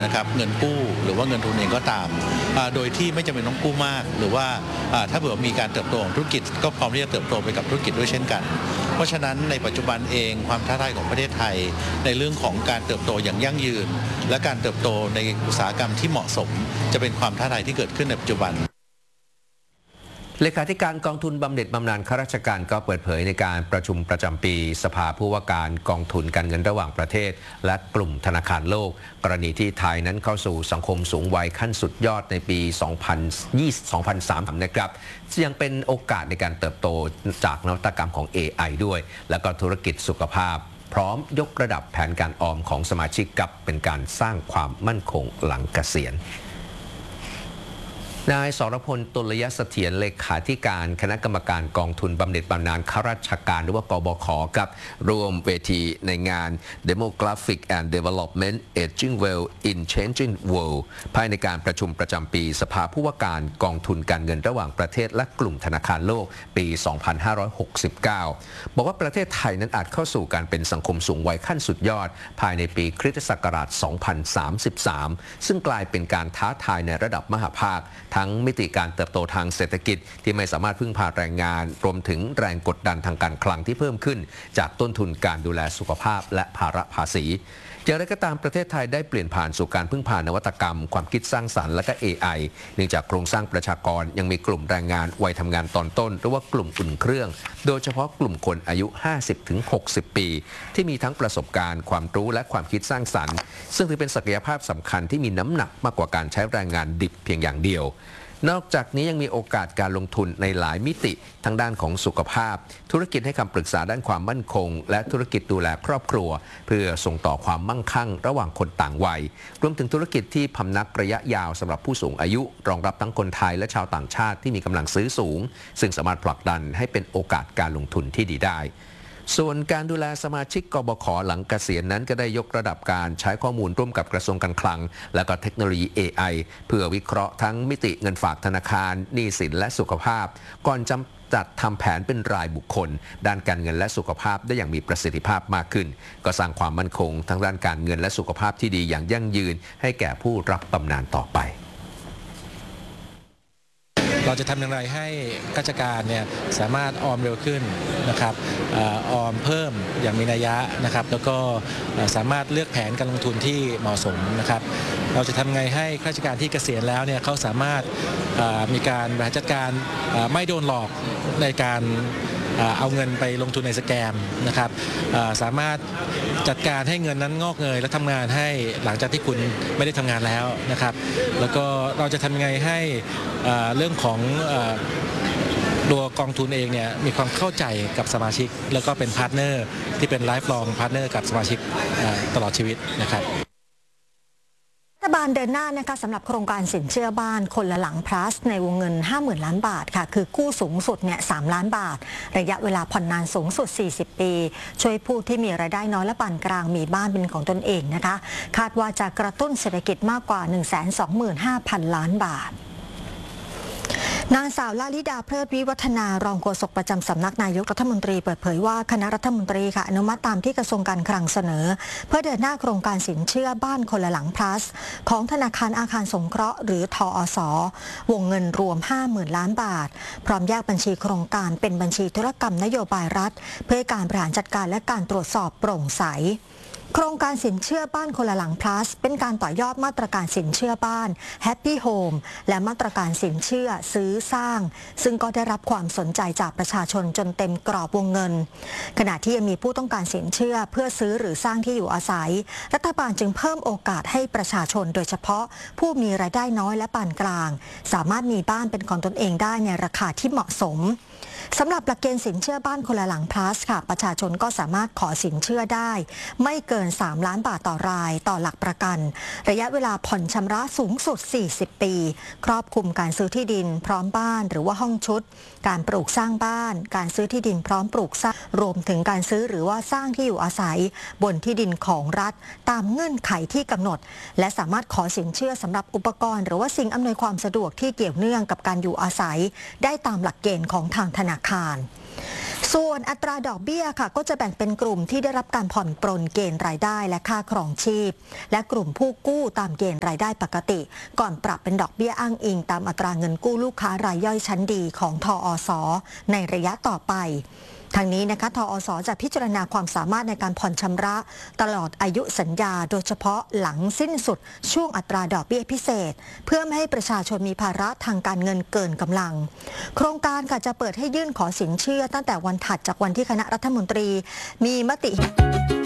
นะครับเงินกู้หรือว่าเงินทุนเองก็ตามโดยที่ไม่จำเป็นต้องกู้มากหรือว่าถ้าเผื่อมีการเติบโตของธุรกิจก็พร้อมที่จะเติบโตไปกับธุรกิจด้วยเช่นกันเพราะฉะนั้นในปัจจุบันเองความท้าทายของประเทศไทยในเรื่องของการเติบโตอย่างยั่งยืนและการเติบโตในอุตสาหกรรมที่เหมาะสมจะเป็นความท้าทายที่เกิดขึ้นในปัจจุบันเลขาธิการกองทุนบำเหน็จบำนาญข้าราชการก็เปิดเผยในการประชุมประจำปีสภาผู้ว่าการกองทุนการเงินระหว่างประเทศและกลุ่มธนาคารโลกกรณีที่ไทยนั้นเข้าสู่สังคมสูงวัยขั้นสุดยอดในปี 2030 นะครับยังเป็นโอกาสในการเติบโตจากนวัตกรรมของ AI ด้วยและก็ธุรกิจสุขภาพพร้อมยกระดับแผนการออมของสมาชิกกับเป็นการสร้างความมั่นคงหลังเกษียณนายสรพล ตุลยเสถียรเลขาธิการคณะกรรมการกองทุนบำเหน็จบำนาญข้าราชการหรือว่ากบข.กับร่วมเวทีในงาน Demographic and Development Aging Well in Changing World ภายในการประชุมประจำปีสภาผู้ว่าการกองทุนการเงินระหว่างประเทศและกลุ่มธนาคารโลกปี 2569 บอกว่าประเทศไทยนั้นอาจเข้าสู่การเป็นสังคมสูงวัยขั้นสุดยอดภายในปีคริสตศักราช 2033 ซึ่งกลายเป็นการท้าทายในระดับมหภาคทั้งมิติการเติบโตทางเศรษฐกิจที่ไม่สามารถพึ่งพาแรงงานรวมถึงแรงกดดันทางการคลังที่เพิ่มขึ้นจากต้นทุนการดูแลสุขภาพและภาระภาษีอย่างไรก็ตามประเทศไทยได้เปลี่ยนผ่านสู่การพึ่งพานวัตกรรมความคิดสร้างสรรค์และก็ AI เนื่องจากโครงสร้างประชากรยังมีกลุ่มแรงงานวัยทำงานตอนต้นหรือว่ากลุ่มอุ่นเครื่องโดยเฉพาะกลุ่มคนอายุ 50-60 ปีที่มีทั้งประสบการณ์ความรู้และความคิดสร้างสรรค์ซึ่งถือเป็นศักยภาพสำคัญที่มีน้ำหนักมากกว่าการใช้แรงงานดิบเพียงอย่างเดียวนอกจากนี้ยังมีโอกาสการลงทุนในหลายมิติทั้งด้านของสุขภาพธุรกิจให้คำปรึกษาด้านความมั่นคงและธุรกิจดูแลครอบครัวเพื่อส่งต่อความมั่งคั่งระหว่างคนต่างวัยรวมถึงธุรกิจที่พำนักระยะยาวสำหรับผู้สูงอายุรองรับทั้งคนไทยและชาวต่างชาติที่มีกำลังซื้อสูงซึ่งสามารถผลักดันให้เป็นโอกาสการลงทุนที่ดีได้ส่วนการดูแลสมาชิกกบข.หลังเกษียณนั้นก็ได้ยกระดับการใช้ข้อมูลร่วมกับกระทรวงการคลังและก็เทคโนโลยี AI เพื่อวิเคราะห์ทั้งมิติเงินฝากธนาคารหนี้สินและสุขภาพก่อนจัดทำแผนเป็นรายบุคคลด้านการเงินและสุขภาพได้อย่างมีประสิทธิภาพมากขึ้นก็สร้างความมั่นคงทั้งด้านการเงินและสุขภาพที่ดีอย่างยั่งยืนให้แก่ผู้รับบำนาญต่อไปเราจะทำอย่างไรให้ข้าราชการเนี่ยสามารถออมเร็วขึ้นนะครับออมเพิ่มอย่างมีนัยยะนะครับแล้วก็สามารถเลือกแผนการลงทุนที่เหมาะสมนะครับเราจะทำไงให้ข้าราชการที่เกษียณแล้วเนี่ยเขาสามารถมีการบริหารจัดการไม่โดนหลอกในการเอาเงินไปลงทุนในสแกมนะครับสามารถจัดการให้เงินนั้นงอกเงยและทำงานให้หลังจากที่คุณไม่ได้ทำงานแล้วนะครับแล้วก็เราจะทำยังไงให้เรื่องของตัวกองทุนเองเนี่ยมีความเข้าใจกับสมาชิกแล้วก็เป็นพาร์ทเนอร์ที่เป็นไลฟ์ลองพาร์ทเนอร์กับสมาชิกตลอดชีวิตนะครับรัฐบาลเดินหน้านะคะสำหรับโครงการสินเชื่อบ้านคนละหลัง plus ในวงเงิน 50,000 ล้านบาทค่ะคือกู้สูงสุดเนี่ย3 ล้านบาทระยะเวลาผ่อนนานสูงสุด40 ปีช่วยผู้ที่มีรายได้น้อยและปานกลางมีบ้านเป็นของตนเองนะคะคาดว่าจะกระตุ้นเศรษฐกิจมากกว่า 125,000 ล้านบาทนางสาวลลิดาเพลิดวิวัฒนารองโฆษกประจำสำนักนายกรัฐมนตรีเปิดเผยว่าคณะรัฐมนตรีค่ะอนุมัติตามที่กระทรวงการคลังเสนอเพื่อเดินหน้าโครงการสินเชื่อบ้านคนละหลัง plus ของธนาคารอาคารสงเคราะห์หรือทอสวงเงินรวม 50,000 ล้านบาทพร้อมแยกบัญชีโครงการเป็นบัญชีธุรกรรมนโยบายรัฐเพื่อการบริหารจัดการและการตรวจสอบโปร่งใสโครงการสินเชื่อบ้านคนละหลัง plus เป็นการต่อยอดมาตรการสินเชื่อบ้าน Happy Home และมาตรการสินเชื่อซื้อสร้างซึ่งก็ได้รับความสนใจจากประชาชนจนเต็มกรอบวงเงินขณะที่ยังมีผู้ต้องการสินเชื่อเพื่อซื้อหรือสร้างที่อยู่อาศัยรัฐบาลจึงเพิ่มโอกาสให้ประชาชนโดยเฉพาะผู้มีรายได้น้อยและปานกลางสามารถมีบ้านเป็นของตนเองได้ในราคาที่เหมาะสมสำหรับหลักเกณฑ์สินเชื่อบ้านคนละหลัง plus ค่ะประชาชนก็สามารถขอสินเชื่อได้ไม่เกิน3 ล้านบาทต่อรายต่อหลักประกันระยะเวลาผ่อนชำระสูงสุด40 ปีครอบคลุมการซื้อที่ดินพร้อมบ้านหรือว่าห้องชุดการปลูกสร้างบ้านการซื้อที่ดินพร้อมปลูกสร้างรวมถึงการซื้อหรือว่าสร้างที่อยู่อาศัยบนที่ดินของรัฐตามเงื่อนไขที่กำหนดและสามารถขอสินเชื่อสำหรับอุปกรณ์หรือว่าสิ่งอำนวยความสะดวกที่เกี่ยวเนื่องกับการอยู่อาศัยได้ตามหลักเกณฑ์ของทางธนาคารส่วนอัตราดอกเบี้ยค่ะก็จะแบ่งเป็นกลุ่มที่ได้รับการผ่อนปรนเกณฑ์รายได้และค่าครองชีพและกลุ่มผู้กู้ตามเกณฑ์รายได้ปกติก่อนปรับเป็นดอกเบี้ยอ้างอิงตามอัตราเงินกู้ลูกค้ารายย่อยชั้นดีของทอส.ในระยะต่อไปทางนี้นะคะทอส.จะพิจารณาความสามารถในการผ่อนชำระตลอดอายุสัญญาโดยเฉพาะหลังสิ้นสุดช่วงอัตราดอกเบี้ยพิเศษเพื่อไม่ให้ประชาชนมีภาระทางการเงินเกินกำลังโครงการก็จะเปิดให้ยื่นขอสินเชื่อตั้งแต่วันถัดจากวันที่คณะรัฐมนตรีมีมติ